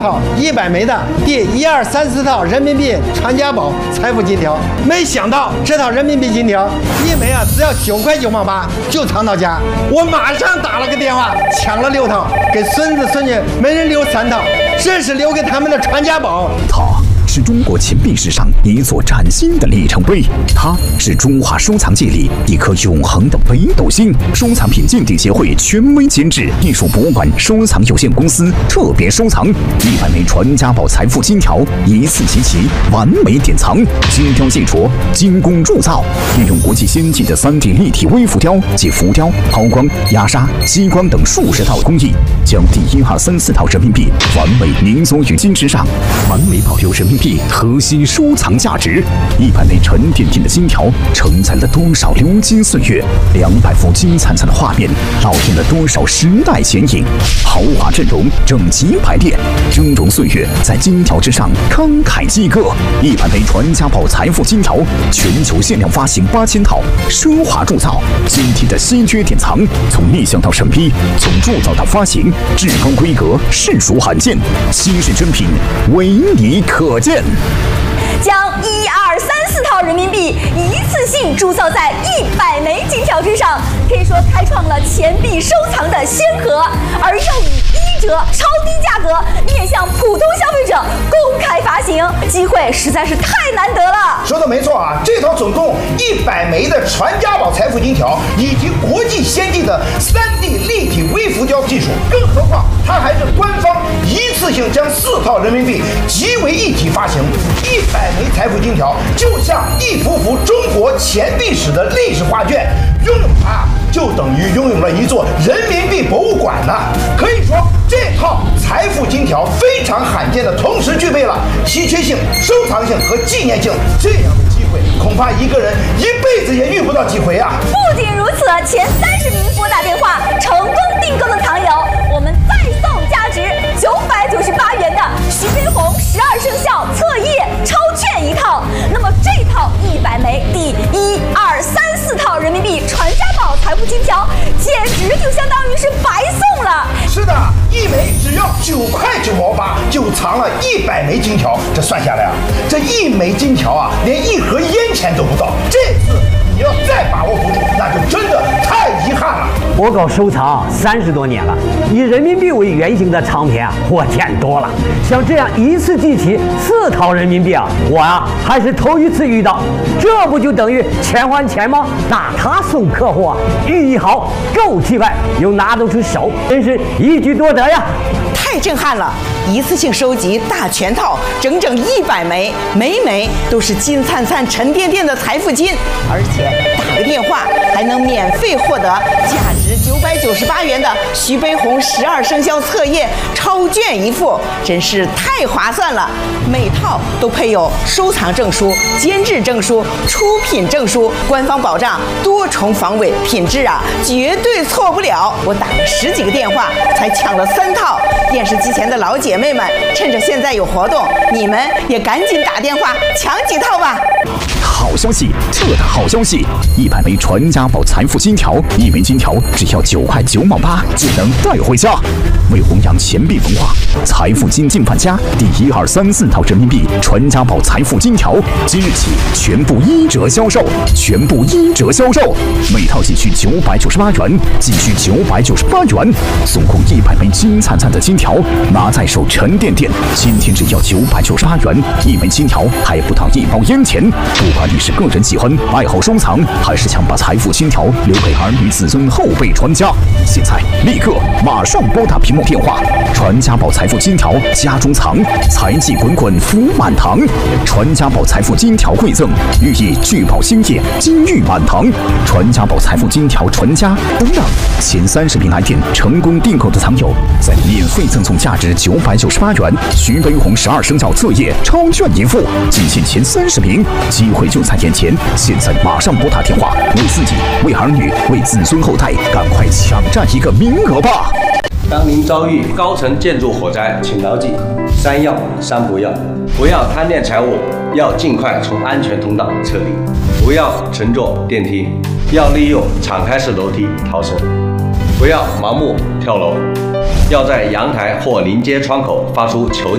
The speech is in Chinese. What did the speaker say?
套100枚的第1234套人民币传家宝财富金条，没想到这套人民币金条一枚只要9块9毛8就藏到家。我马上打了个电话，抢了6套，给孙子孙女每人留3套，这是留给他们的传家宝。 它是中国钱币史上一座崭新的里程碑，它是中华收藏界里一颗永恒的北斗星。收藏品鉴定协会权威监制，艺术博物馆收藏有限公司特别收藏100枚传家宝财富金条，一次集齐，完美典藏。金雕细琢，精工铸造，运用国际先进的3D 立体微浮雕及浮雕、抛光、压沙、激光等数十套工艺，将第1234套人民币完美凝缩于金之上，完美保留人民币核心收藏价值。100枚沉甸甸的金条承载了多少流金岁月，200幅金灿灿的画面烙印了多少时代剪影。豪华阵容，整齐排列，峥嵘岁月在金条之上慷慨激歌。100枚传家宝财富金条，全球限量发行8000套，奢华铸造，精体的稀缺典藏，从立项到审批，从铸造到发行，至高规格，实属罕见，稀世珍品，唯你可见。 将1234套人民币一次性铸造在100枚金条之上，可以说开创了钱币收藏的先河，而又以1折超低价格面向普通消费者公开发行，机会实在是太难得了。 说的没错啊，这套总共100枚的传家宝财富金条，以及国际先进的3D 立体微浮雕技术，更何况它还是官方一次性将4套人民币集为一体发行。100枚财富金条就像一幅幅中国钱币史的历史画卷，拥有它就等于拥有了一座人民币博物馆呢。可以说，这套财富金条非常罕见的同时具备了稀缺性、收藏性和纪念性，这样的机会恐怕一个人一辈子也遇不到几回啊！ 不仅如此，前30名拨打电话成功订购的藏友，我们再送价值998元的徐悲鸿12生肖册页超券1套。那么这套100枚第1234套人民币传家宝财富金条，简直就相当于是白送了。 是的，一枚只要9块9毛8就藏了100枚金条，这算下来啊，这1枚金条啊，连1盒烟钱都不到。这次你要再把握不住，那就真的太遗憾了。 我搞收藏30多年了，以人民币为原型的藏品我见多了，像这样一次集齐4套人民币我还是头一次遇到。这不就等于钱还钱吗？那他送客户寓意好，够气派，又拿得出手，真是一举多得呀！ 太震撼了！一次性收集大全套，整整100枚，每枚都是金灿灿、沉甸甸的财富金，而且打个电话还能免费获得价值998元的徐悲鸿12生肖册页超卷1副，真是太划算了！每套都配有收藏证书、监制证书、出品证书，官方保障多重防伪，品质绝对错不了。我打了10几个电话才抢了3套。电视机前的老姐妹们，趁着现在有活动，你们也赶紧打电话抢几套吧！ 好消息，特大好消息！100枚传家宝财富金条，1枚金条只要9块9毛8就能带回家。为弘扬钱币文化，财富金进范家第1234套人民币传家宝财富金条，即日起全部1折销售，全部1折销售，每套仅需998元，仅需998元，送控100枚金灿灿的金条，拿在手沉甸甸。今天只要998元，1枚金条还不到1包烟钱。不管你是个人喜欢、爱好收藏，还是想把财富金条留给儿女子孙、后辈传家，现在立刻马上拨打屏幕电话，传家宝财富金条家中藏，财气滚滚福满堂。传家宝财富金条馈赠，寓意聚宝兴业，金玉满堂。传家宝财富金条传家等等，前30名来电成功订购的藏友，再免费赠送价值998元徐悲鸿12生肖册页超卷1副，仅限前30名，机会就在眼前，现在马上拨打电话，为自己、为儿女、为子孙后代，赶快抢占一个名额吧！ 当您遭遇高层建筑火灾，请牢记3要3不要：不要贪恋财物，要尽快从安全通道撤离；不要乘坐电梯，要利用敞开式楼梯逃生；不要盲目跳楼，要在阳台或临街窗口发出求救。